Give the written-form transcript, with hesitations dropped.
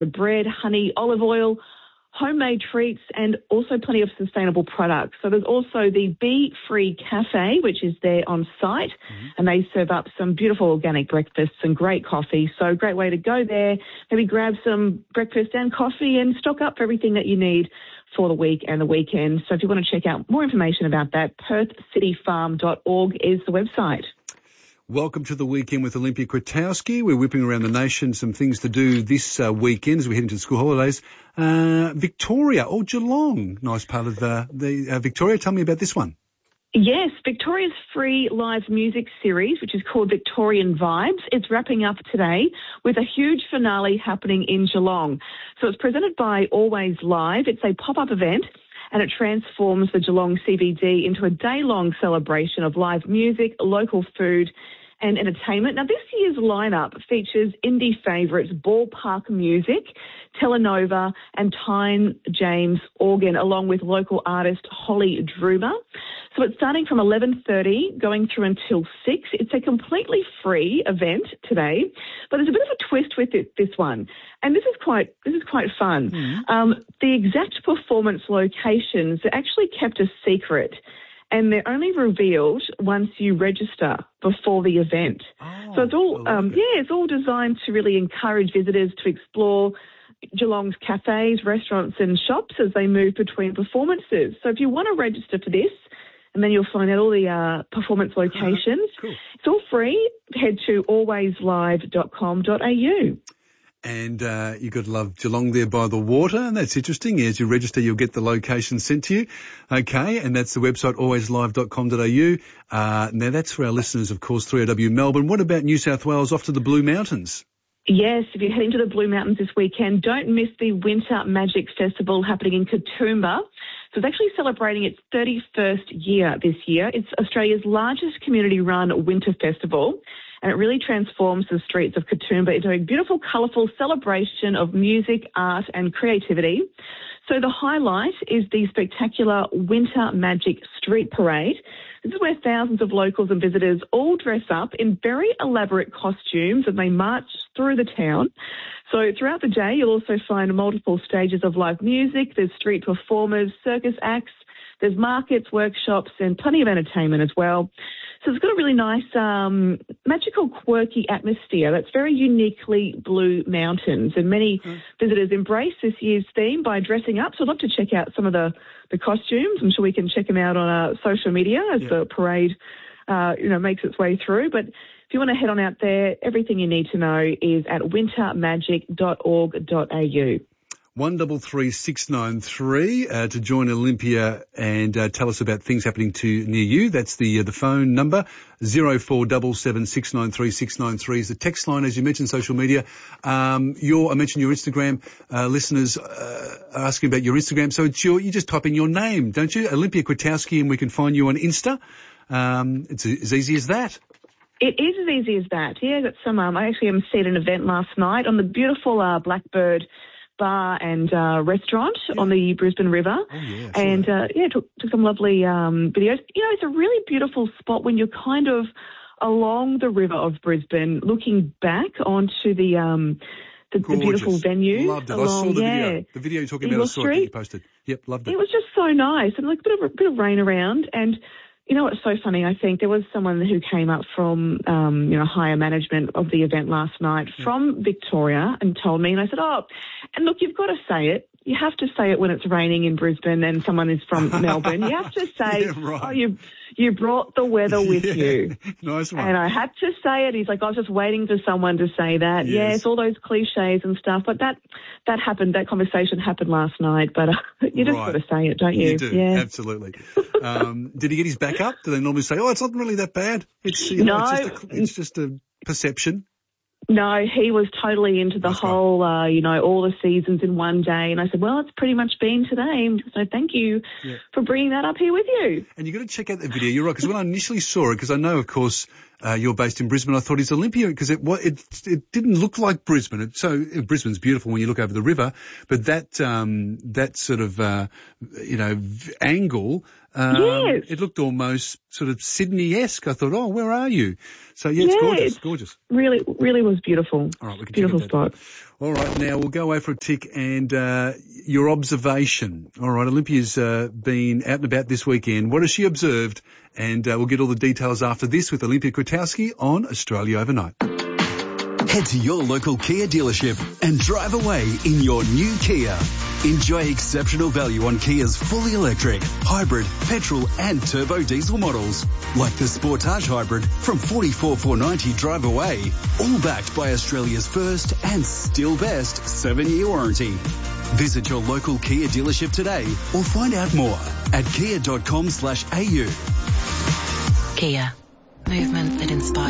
the bread, honey, olive oil, homemade treats, and also plenty of sustainable products. So there's also the Bee Free Cafe, which is there on site, and they serve up some beautiful organic breakfasts and great coffee. So great way to go there, maybe grab some breakfast and coffee and stock up for everything that you need for the week and the weekend. So if you want to check out more information about that, perthcityfarm.org is the website. Welcome to the weekend with Olympia Kwiatkowski. We're whipping around the nation, some things to do this weekend as we head into the school holidays. Victoria, or Geelong, nice part of the Victoria. Tell me about this one. Yes, Victoria's free live music series, which is called Victorian Vibes. It's wrapping up today with a huge finale happening in Geelong. So it's presented by Always Live. It's a pop-up event, and it transforms the Geelong CBD into a day-long celebration of live music, local food and entertainment. Now, this year's lineup features indie favourites Ballpark Music, Telenova and Tyne James Organ, along with local artist Holly Drumer. So it's starting from 11:30, going through until 6. It's a completely free event today, but there's a bit of a twist with this one, and this is quite fun. The exact performance locations are actually kept a secret, and they're only revealed once you register before the event. So it's all, it's all designed to really encourage visitors to explore Geelong's cafes, restaurants and shops as they move between performances. So if you want to register for this, and then you'll find out all the performance locations. Cool. It's all free. Head to alwayslive.com.au. And you've got to love Geelong there by the water, and that's interesting. As you register, you'll get the location sent to you. Okay, and that's the website, alwayslive.com.au. Now, that's for our listeners, of course, 3AW Melbourne. What about New South Wales, off to the Blue Mountains? Yes, if you're heading to the Blue Mountains this weekend, don't miss the Winter Magic Festival happening in Katoomba. So it's actually celebrating its 31st year this year. It's Australia's largest community-run winter festival, and it really transforms the streets of Katoomba into a beautiful, colourful celebration of music, art and creativity. So the highlight is the spectacular Winter Magic Street Parade. This is where thousands of locals and visitors all dress up in very elaborate costumes and they march through the town. So throughout the day, you'll also find multiple stages of live music. There's street performers, circus acts, there's markets, workshops and plenty of entertainment as well. So it's got a really nice, magical, quirky atmosphere that's very uniquely Blue Mountains. And many visitors embrace this year's theme by dressing up. So I'd love to check out some of the costumes. I'm sure we can check them out on social media as the parade, makes its way through. But if you want to head on out there, everything you need to know is at wintermagic.org.au. 133693 to join Olympia and tell us about things happening near you. That's the phone number. 0477693693 is the text line. As you mentioned, social media. I mentioned your Instagram. Listeners are asking about your Instagram. So it's you just type in your name, don't you? Olympia Kwiatkowski, and we can find you on Insta. It's as easy as that. It is as easy as that. Yeah, I got some. I actually emceed an event last night on the beautiful Blackbird bar and restaurant on the Brisbane River. And took some lovely videos. It's a really beautiful spot when you're kind of along the river of Brisbane, looking back onto the beautiful venue. Loved it. I saw the video. The video you're talking about, I saw it that you posted. Yep, loved it. It was just so nice, and like a bit of rain around. And you know what's so funny? I think there was someone who came up from higher management of the event last night from Victoria and told me, and I said, and look, you've got to say it. You have to say it when it's raining in Brisbane and someone is from Melbourne. You have to say, you brought the weather with you. Nice one. And I had to say it. He's like, I was just waiting for someone to say that. Yes, all those cliches and stuff. But that happened. That conversation happened last night. But you just got to say it, don't you? You do, absolutely. Did he get his back up? Do they normally say, it's not really that bad? It's just a perception. No, he was totally into the whole, all the seasons in one day. And I said, well, it's pretty much been today. So thank you for bringing that up here with you. And you've got to check out the video. You're right, because when I initially saw it, because I know, of course, you're based in Brisbane, I thought it's Olympia, because it didn't look like Brisbane. Brisbane's beautiful when you look over the river, but that sort of, angle, it looked almost sort of Sydney-esque. I thought, where are you? So, it's gorgeous, gorgeous. Really, really was beautiful. All right, we can beautiful check it out. spot. All right, now we'll go away for a tick and your observation. All right, Olympia's been out and about this weekend. What has she observed? And we'll get all the details after this with Olympia Kwiatkowski on Australia Overnight. Head to your local Kia dealership and drive away in your new Kia. Enjoy exceptional value on Kia's fully electric, hybrid, petrol and turbo diesel models, like the Sportage Hybrid from $44,490 drive away, all backed by Australia's first and still best 7-year warranty. Visit your local Kia dealership today or find out more at kia.com/au. Kia. Movement that inspires.